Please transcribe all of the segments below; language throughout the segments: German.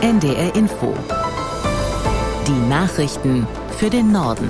NDR Info. Die Nachrichten für den Norden.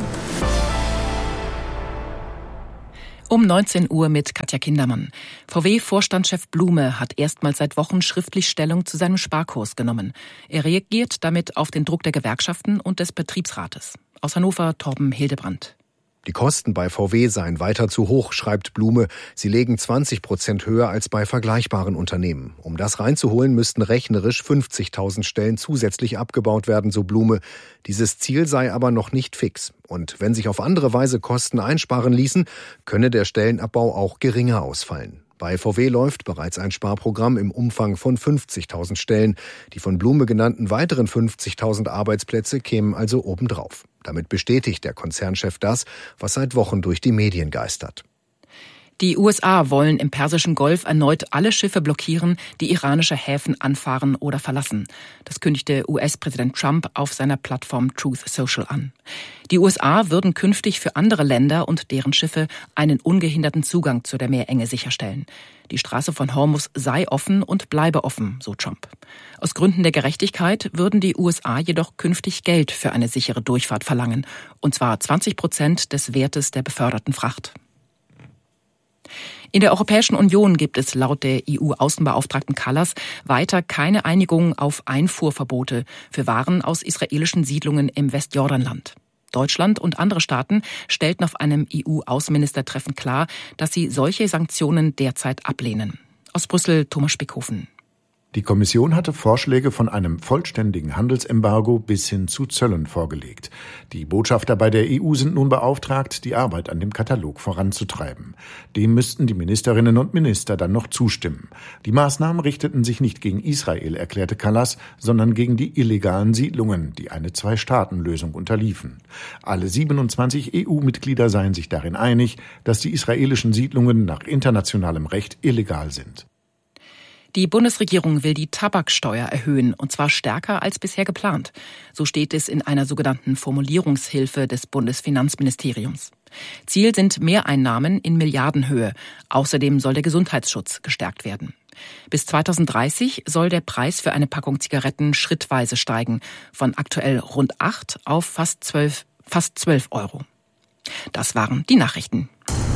Um 19 Uhr mit Katja Kindermann. VW-Vorstandschef Blume hat erstmals seit Wochen schriftlich Stellung zu seinem Sparkurs genommen. Er reagiert damit auf den Druck der Gewerkschaften und des Betriebsrates. Aus Hannover Torben Hildebrandt. Die Kosten bei VW seien weiter zu hoch, schreibt Blume. Sie legen 20% höher als bei vergleichbaren Unternehmen. Um das reinzuholen, müssten rechnerisch 50.000 Stellen zusätzlich abgebaut werden, so Blume. Dieses Ziel sei aber noch nicht fix. Und wenn sich auf andere Weise Kosten einsparen ließen, könne der Stellenabbau auch geringer ausfallen. Bei VW läuft bereits ein Sparprogramm im Umfang von 50.000 Stellen. Die von Blume genannten weiteren 50.000 Arbeitsplätze kämen also obendrauf. Damit bestätigt der Konzernchef das, was seit Wochen durch die Medien geistert. Die USA wollen im Persischen Golf erneut alle Schiffe blockieren, die iranische Häfen anfahren oder verlassen. Das kündigte US-Präsident Trump auf seiner Plattform Truth Social an. Die USA würden künftig für andere Länder und deren Schiffe einen ungehinderten Zugang zu der Meerenge sicherstellen. Die Straße von Hormuz sei offen und bleibe offen, so Trump. Aus Gründen der Gerechtigkeit würden die USA jedoch künftig Geld für eine sichere Durchfahrt verlangen, und zwar 20% des Wertes der beförderten Fracht. In der Europäischen Union gibt es laut der EU-Außenbeauftragten Kallas weiter keine Einigung auf Einfuhrverbote für Waren aus israelischen Siedlungen im Westjordanland. Deutschland und andere Staaten stellten auf einem EU-Außenministertreffen klar, dass sie solche Sanktionen derzeit ablehnen. Aus Brüssel Thomas Spickhofen. Die Kommission hatte Vorschläge von einem vollständigen Handelsembargo bis hin zu Zöllen vorgelegt. Die Botschafter bei der EU sind nun beauftragt, die Arbeit an dem Katalog voranzutreiben. Dem müssten die Ministerinnen und Minister dann noch zustimmen. Die Maßnahmen richteten sich nicht gegen Israel, erklärte Kallas, sondern gegen die illegalen Siedlungen, die eine Zwei-Staaten-Lösung unterliefen. Alle 27 EU-Mitglieder seien sich darin einig, dass die israelischen Siedlungen nach internationalem Recht illegal sind. Die Bundesregierung will die Tabaksteuer erhöhen, und zwar stärker als bisher geplant. So steht es in einer sogenannten Formulierungshilfe des Bundesfinanzministeriums. Ziel sind Mehreinnahmen in Milliardenhöhe. Außerdem soll der Gesundheitsschutz gestärkt werden. Bis 2030 soll der Preis für eine Packung Zigaretten schrittweise steigen, von aktuell rund 8 auf fast 12 Euro. Das waren die Nachrichten.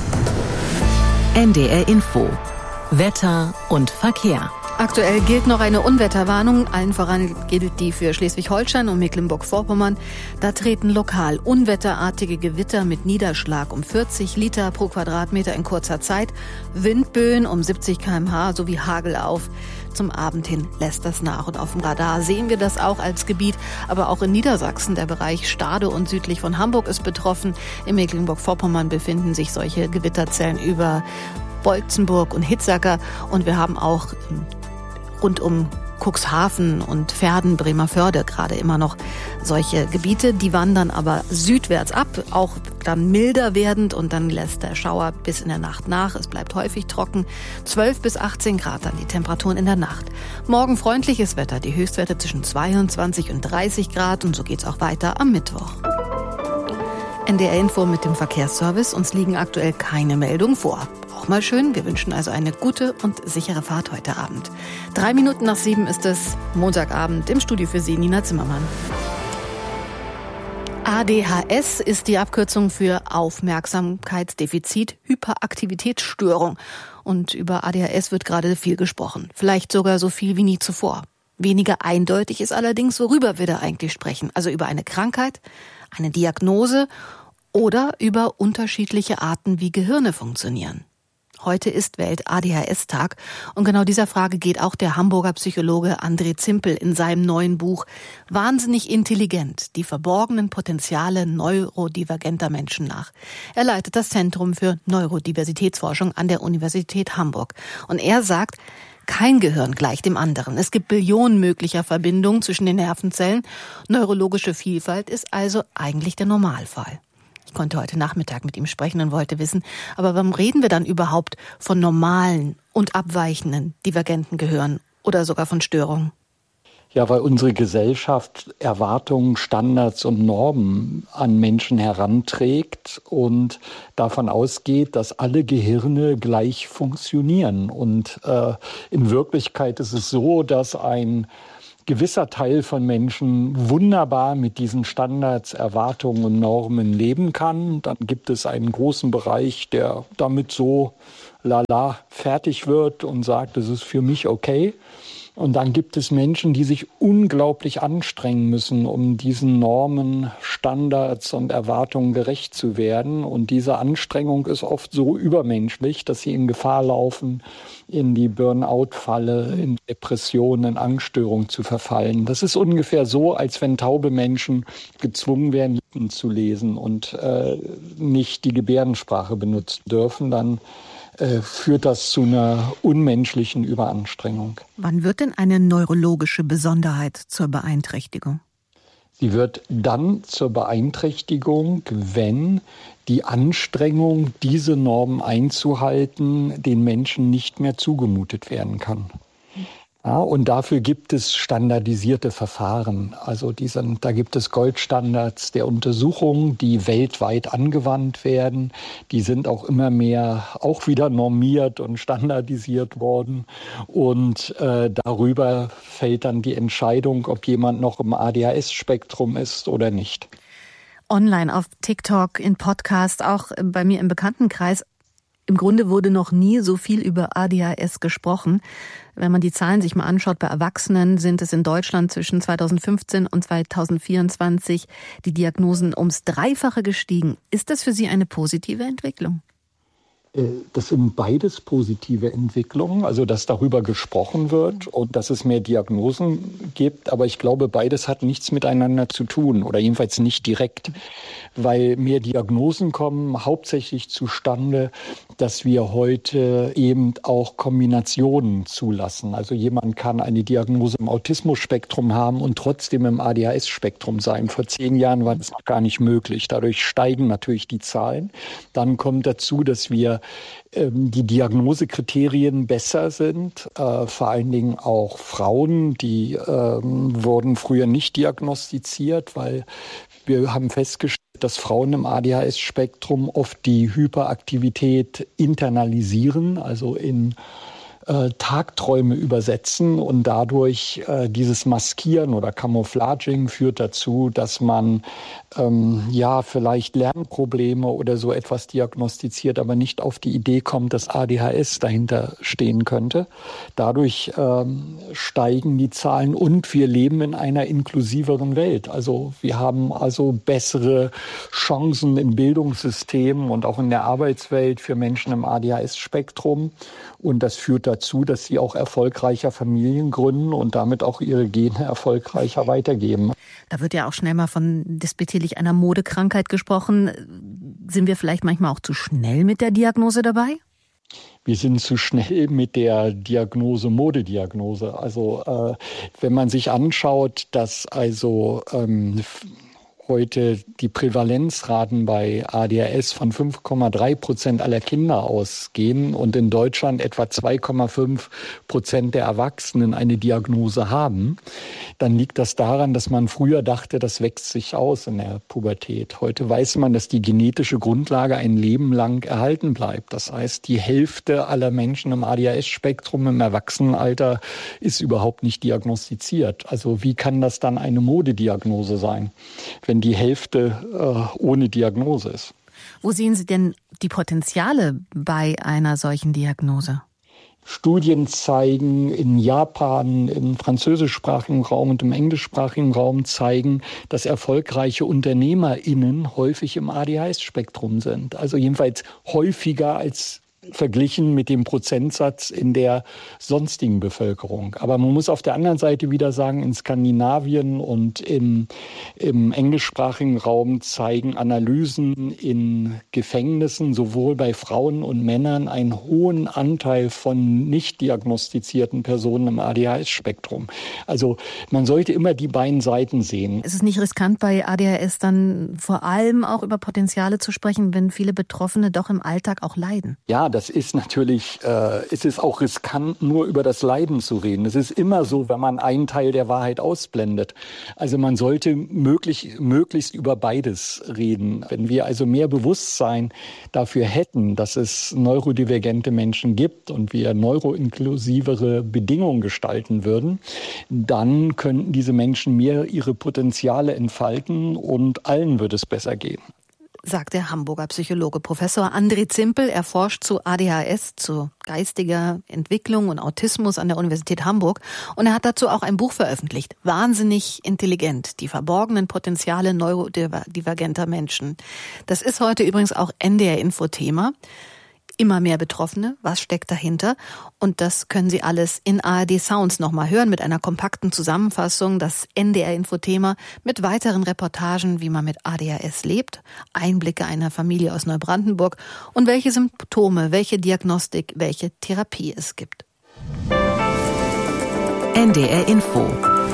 NDR Info. Wetter und Verkehr. Aktuell gilt noch eine Unwetterwarnung. Allen voran gilt die für Schleswig-Holstein und Mecklenburg-Vorpommern. Da treten lokal unwetterartige Gewitter mit Niederschlag um 40 Liter pro Quadratmeter in kurzer Zeit, Windböen um 70 km/h sowie Hagel auf. Zum Abend hin lässt das nach. Und auf dem Radar sehen wir das auch als Gebiet. Aber auch in Niedersachsen, der Bereich Stade und südlich von Hamburg ist betroffen. In Mecklenburg-Vorpommern befinden sich solche Gewitterzellen über Bolzenburg und Hitzacker, und wir haben auch rund um Cuxhaven und Verden, Bremervörde gerade immer noch solche Gebiete. Die wandern aber südwärts ab, auch dann milder werdend, und dann lässt der Schauer bis in der Nacht nach. Es bleibt häufig trocken. 12 bis 18 Grad dann die Temperaturen in der Nacht. Morgen freundliches Wetter, die Höchstwerte zwischen 22 und 30 Grad, und so geht's auch weiter am Mittwoch. NDR Info mit dem Verkehrsservice. Uns liegen aktuell keine Meldungen vor. Auch mal schön. Wir wünschen also eine gute und sichere Fahrt heute Abend. 3 Minuten nach 7 ist es, Montagabend, im Studio für Sie, Nina Zimmermann. ADHS ist die Abkürzung für Aufmerksamkeitsdefizit-Hyperaktivitätsstörung. Und über ADHS wird gerade viel gesprochen. Vielleicht sogar so viel wie nie zuvor. Weniger eindeutig ist allerdings, worüber wir da eigentlich sprechen. Also über eine Krankheit, eine Diagnose oder über unterschiedliche Arten, wie Gehirne funktionieren. Heute ist Welt-ADHS-Tag, und genau dieser Frage geht auch der Hamburger Psychologe André Zimpel in seinem neuen Buch Wahnsinnig intelligent, die verborgenen Potenziale neurodivergenter Menschen nach. Er leitet das Zentrum für Neurodiversitätsforschung an der Universität Hamburg. Und er sagt, kein Gehirn gleicht dem anderen. Es gibt Billionen möglicher Verbindungen zwischen den Nervenzellen. Neurologische Vielfalt ist also eigentlich der Normalfall. Ich konnte heute Nachmittag mit ihm sprechen und wollte wissen, aber warum reden wir dann überhaupt von normalen und abweichenden, divergenten Gehirnen oder sogar von Störungen? Ja, weil unsere Gesellschaft Erwartungen, Standards und Normen an Menschen heranträgt und davon ausgeht, dass alle Gehirne gleich funktionieren. Und in Wirklichkeit ist es so, dass ein gewisser Teil von Menschen wunderbar mit diesen Standards, Erwartungen und Normen leben kann. Dann gibt es einen großen Bereich, der damit so lala fertig wird und sagt, es ist für mich okay. Und dann gibt es Menschen, die sich unglaublich anstrengen müssen, um diesen Normen, Standards und Erwartungen gerecht zu werden. Und diese Anstrengung ist oft so übermenschlich, dass sie in Gefahr laufen, in die Burnout-Falle, in Depressionen, in Angststörungen zu verfallen. Das ist ungefähr so, als wenn taube Menschen gezwungen werden, Lippen zu lesen und nicht die Gebärdensprache benutzen dürfen. Dann führt das zu einer unmenschlichen Überanstrengung. Wann wird denn eine neurologische Besonderheit zur Beeinträchtigung? Sie wird dann zur Beeinträchtigung, wenn die Anstrengung, diese Normen einzuhalten, den Menschen nicht mehr zugemutet werden kann. Ja, und dafür gibt es standardisierte Verfahren. Also da gibt es Goldstandards der Untersuchung, die weltweit angewandt werden. Die sind auch immer mehr auch wieder normiert und standardisiert worden. Und darüber fällt dann die Entscheidung, ob jemand noch im ADHS-Spektrum ist oder nicht. Online, auf TikTok, in Podcasts, auch bei mir im Bekanntenkreis. Im Grunde wurde noch nie so viel über ADHS gesprochen. Wenn man die Zahlen sich mal anschaut, bei Erwachsenen sind es in Deutschland zwischen 2015 und 2024 die Diagnosen ums Dreifache gestiegen. Ist das für Sie eine positive Entwicklung? Das sind beides positive Entwicklungen, also dass darüber gesprochen wird und dass es mehr Diagnosen gibt. Aber ich glaube, beides hat nichts miteinander zu tun oder jedenfalls nicht direkt, weil mehr Diagnosen kommen hauptsächlich zustande, dass wir heute eben auch Kombinationen zulassen. Also jemand kann eine Diagnose im Autismus-Spektrum haben und trotzdem im ADHS-Spektrum sein. Vor 10 Jahren war das noch gar nicht möglich. Dadurch steigen natürlich die Zahlen. Dann kommt dazu, dass wir die Diagnosekriterien besser sind, vor allen Dingen auch Frauen, die wurden früher nicht diagnostiziert, weil wir haben festgestellt, dass Frauen im ADHS-Spektrum oft die Hyperaktivität internalisieren, also in Tagträume übersetzen und dadurch dieses Maskieren oder Camouflaging führt dazu, dass man vielleicht Lernprobleme oder so etwas diagnostiziert, aber nicht auf die Idee kommt, dass ADHS dahinter stehen könnte. Dadurch steigen die Zahlen und wir leben in einer inklusiveren Welt. Also wir haben also bessere Chancen im Bildungssystem und auch in der Arbeitswelt für Menschen im ADHS-Spektrum. Und das führt dazu, dass sie auch erfolgreicher Familien gründen und damit auch ihre Gene erfolgreicher weitergeben. Da wird ja auch schnell mal von despektierlich einer Modekrankheit gesprochen. Sind wir vielleicht manchmal auch zu schnell mit der Diagnose dabei? Wir sind zu schnell mit der Diagnose, Modediagnose. Also wenn man sich anschaut, dass also heute die Prävalenzraten bei ADHS von 5,3% aller Kinder ausgehen und in Deutschland etwa 2,5% der Erwachsenen eine Diagnose haben, dann liegt das daran, dass man früher dachte, das wächst sich aus in der Pubertät. Heute weiß man, dass die genetische Grundlage ein Leben lang erhalten bleibt. Das heißt, die Hälfte aller Menschen im ADHS-Spektrum im Erwachsenenalter ist überhaupt nicht diagnostiziert. Also wie kann das dann eine Modediagnose sein, wenn die Hälfte ohne Diagnose ist? Wo sehen Sie denn die Potenziale bei einer solchen Diagnose? Studien zeigen in Japan, im französischsprachigen Raum und im englischsprachigen Raum zeigen, dass erfolgreiche UnternehmerInnen häufig im ADHS-Spektrum sind. Also jedenfalls häufiger als verglichen mit dem Prozentsatz in der sonstigen Bevölkerung. Aber man muss auf der anderen Seite wieder sagen, in Skandinavien und im englischsprachigen Raum zeigen Analysen in Gefängnissen sowohl bei Frauen und Männern einen hohen Anteil von nicht diagnostizierten Personen im ADHS-Spektrum. Also man sollte immer die beiden Seiten sehen. Ist es nicht riskant, bei ADHS dann vor allem auch über Potenziale zu sprechen, wenn viele Betroffene doch im Alltag auch leiden? Ja, das ist natürlich, es ist auch riskant, nur über das Leiden zu reden. Es ist immer so, wenn man einen Teil der Wahrheit ausblendet. Also man sollte möglichst über beides reden. Wenn wir also mehr Bewusstsein dafür hätten, dass es neurodivergente Menschen gibt und wir neuroinklusivere Bedingungen gestalten würden, dann könnten diese Menschen mehr ihre Potenziale entfalten und allen würde es besser gehen. Sagt der Hamburger Psychologe Professor André Zimpel. Er forscht zu ADHS, zu geistiger Entwicklung und Autismus an der Universität Hamburg. Und er hat dazu auch ein Buch veröffentlicht. Wahnsinnig intelligent. Die verborgenen Potenziale neurodivergenter Menschen. Das ist heute übrigens auch NDR-Info-Thema. Immer mehr Betroffene, was steckt dahinter? Und das können Sie alles in ARD Sounds nochmal hören mit einer kompakten Zusammenfassung, das NDR-Info-Thema mit weiteren Reportagen, wie man mit ADHS lebt, Einblicke einer Familie aus Neubrandenburg und welche Symptome, welche Diagnostik, welche Therapie es gibt. NDR Info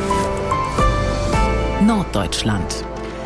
Norddeutschland.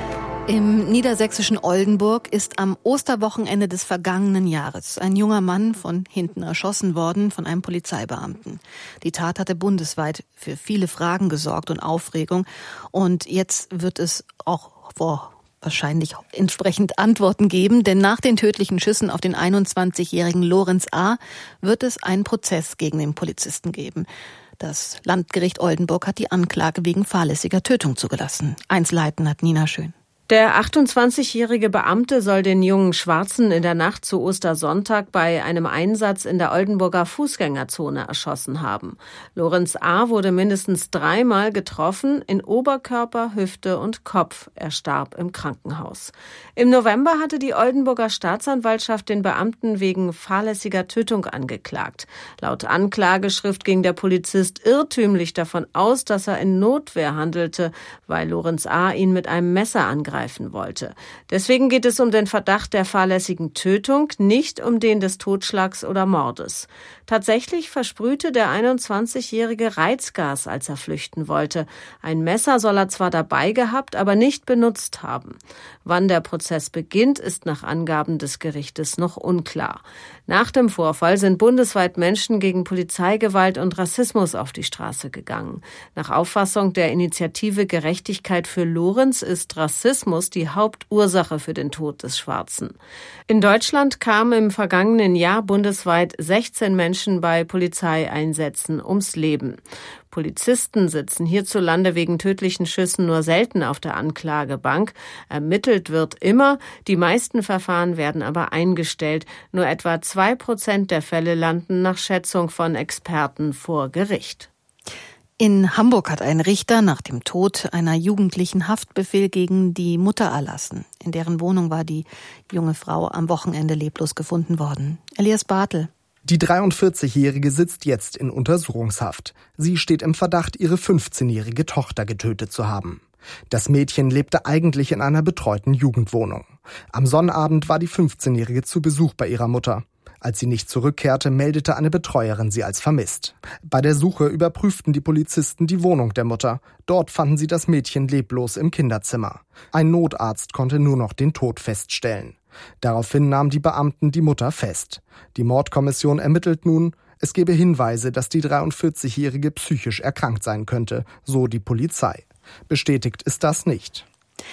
Im niedersächsischen Oldenburg ist am Osterwochenende des vergangenen Jahres ein junger Mann von hinten erschossen worden von einem Polizeibeamten. Die Tat hatte bundesweit für viele Fragen gesorgt und Aufregung. Und jetzt wird es auch wahrscheinlich entsprechend Antworten geben, denn nach den tödlichen Schüssen auf den 21-jährigen Lorenz A. wird es einen Prozess gegen den Polizisten geben. Das Landgericht Oldenburg hat die Anklage wegen fahrlässiger Tötung zugelassen. Einzelheiten hat Nina Schön. Der 28-jährige Beamte soll den jungen Schwarzen in der Nacht zu Ostersonntag bei einem Einsatz in der Oldenburger Fußgängerzone erschossen haben. Lorenz A. wurde mindestens 3-mal getroffen, in Oberkörper, Hüfte und Kopf. Er starb im Krankenhaus. Im November hatte die Oldenburger Staatsanwaltschaft den Beamten wegen fahrlässiger Tötung angeklagt. Laut Anklageschrift ging der Polizist irrtümlich davon aus, dass er in Notwehr handelte, weil Lorenz A. ihn mit einem Messer angreifen wollte. Deswegen geht es um den Verdacht der fahrlässigen Tötung, nicht um den des Totschlags oder Mordes. Tatsächlich versprühte der 21-jährige Reizgas, als er flüchten wollte. Ein Messer soll er zwar dabei gehabt, aber nicht benutzt haben. Wann der Prozess beginnt, ist nach Angaben des Gerichtes noch unklar. Nach dem Vorfall sind bundesweit Menschen gegen Polizeigewalt und Rassismus auf die Straße gegangen. Nach Auffassung der Initiative Gerechtigkeit für Lorenz ist Rassismus die Hauptursache für den Tod des Schwarzen. In Deutschland kamen im vergangenen Jahr bundesweit 16 Menschen bei Polizeieinsätzen ums Leben. Polizisten sitzen hierzulande wegen tödlichen Schüssen nur selten auf der Anklagebank. Ermittelt wird immer, die meisten Verfahren werden aber eingestellt. Nur etwa 2% der Fälle landen nach Schätzung von Experten vor Gericht. In Hamburg hat ein Richter nach dem Tod einer Jugendlichen Haftbefehl gegen die Mutter erlassen. In deren Wohnung war die junge Frau am Wochenende leblos gefunden worden. Elias Bartel. Die 43-Jährige sitzt jetzt in Untersuchungshaft. Sie steht im Verdacht, ihre 15-jährige Tochter getötet zu haben. Das Mädchen lebte eigentlich in einer betreuten Jugendwohnung. Am Sonnabend war die 15-Jährige zu Besuch bei ihrer Mutter. Als sie nicht zurückkehrte, meldete eine Betreuerin sie als vermisst. Bei der Suche überprüften die Polizisten die Wohnung der Mutter. Dort fanden sie das Mädchen leblos im Kinderzimmer. Ein Notarzt konnte nur noch den Tod feststellen. Daraufhin nahmen die Beamten die Mutter fest. Die Mordkommission ermittelt nun, es gebe Hinweise, dass die 43-Jährige psychisch erkrankt sein könnte, so die Polizei. Bestätigt ist das nicht.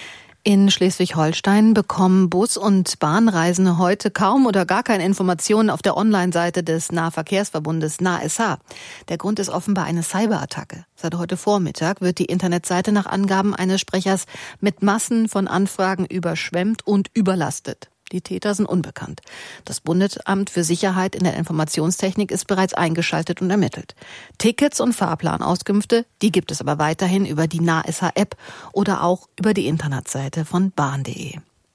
In Schleswig-Holstein bekommen Bus- und Bahnreisende heute kaum oder gar keine Informationen auf der Online-Seite des Nahverkehrsverbundes NahSH. Der Grund ist offenbar eine Cyberattacke. Seit heute Vormittag wird die Internetseite nach Angaben eines Sprechers mit Massen von Anfragen überschwemmt und überlastet. Die Täter sind unbekannt. Das Bundesamt für Sicherheit in der Informationstechnik ist bereits eingeschaltet und ermittelt. Tickets und Fahrplanauskünfte, die gibt es aber weiterhin über die NahSH-App oder auch über die Internetseite von bahn.de.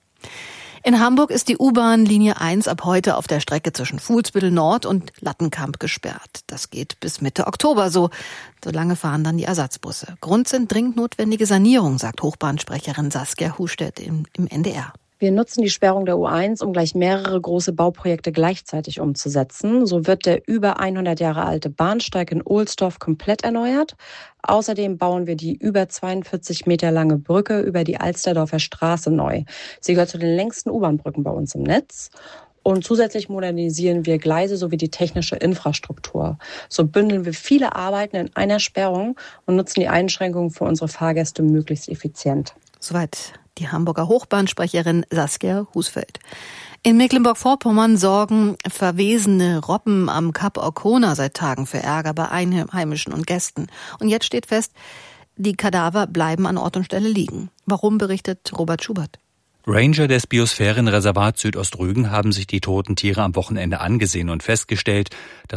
In Hamburg ist die U-Bahn Linie 1 ab heute auf der Strecke zwischen Fuhlsbüttel Nord und Lattenkamp gesperrt. Das geht bis Mitte Oktober so. Solange fahren dann die Ersatzbusse. Grund sind dringend notwendige Sanierungen, sagt Hochbahnsprecherin Saskia Hustedt im NDR. Wir nutzen die Sperrung der U1, um gleich mehrere große Bauprojekte gleichzeitig umzusetzen. So wird der über 100 Jahre alte Bahnsteig in Ohlsdorf komplett erneuert. Außerdem bauen wir die über 42 Meter lange Brücke über die Alsterdorfer Straße neu. Sie gehört zu den längsten U-Bahn-Brücken bei uns im Netz. Und zusätzlich modernisieren wir Gleise sowie die technische Infrastruktur. So bündeln wir viele Arbeiten in einer Sperrung und nutzen die Einschränkungen für unsere Fahrgäste möglichst effizient. Soweit die Hamburger Hochbahnsprecherin Saskia Husfeld. In Mecklenburg-Vorpommern sorgen verwesene Robben am Kap Arkona seit Tagen für Ärger bei Einheimischen und Gästen. Und jetzt steht fest, die Kadaver bleiben an Ort und Stelle liegen. Warum, berichtet Robert Schubert. Ranger des Biosphärenreservats Südostrügen haben sich die toten Tiere am Wochenende angesehen und festgestellt, dass